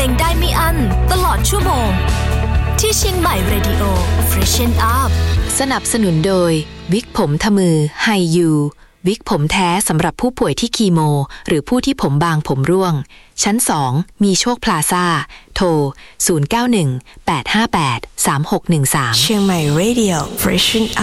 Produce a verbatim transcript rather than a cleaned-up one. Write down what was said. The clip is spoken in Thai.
งได้ไม่อั้นตลอดชั่วโมงที่เชียงใหม่ Radio Freshen Up สนับสนุนโดยวิกผมทมือไฮยูวิกผมแท้สำหรับผู้ป่วยที่คีโมหรือผู้ที่ผมบางผมร่วงชั้นสองมีโชคพลาซ่าโทรศูนย์ เก้า หนึ่ง แปด ห้า แปด สาม หก หนึ่ง สามเชียงใหม่ Radio Freshen